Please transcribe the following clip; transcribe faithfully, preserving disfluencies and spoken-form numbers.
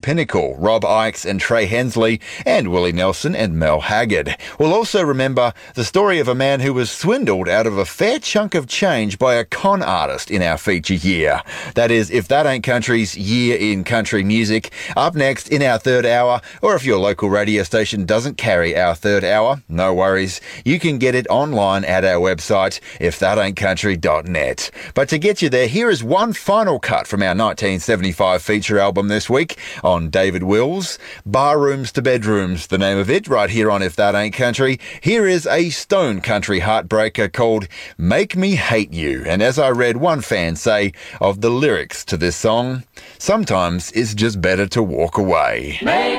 Pinnacle, Rob Ickes and Trey Hensley, and Willie Nelson and Mel Haggard. We'll also remember the story of a man who was swindled out of a fair chunk of change by a con artist in our feature year. That is, If That Ain't Country's Year in Country Music. Up next in our third hour, or if your local radio station doesn't carry our third hour, no worries. You can get it online at our website, if that ain't country dot net. But to get you there, here is one final cut from our nineteen seventy-five feature album this week on David Wills. Barrooms to Bedrooms, the name of it, right here on If That Ain't Country. Here is a Stone Country heartbreaker called Make Me Hate You. And as I read one fan say of the lyrics to this song, sometimes it's just better to walk away. Make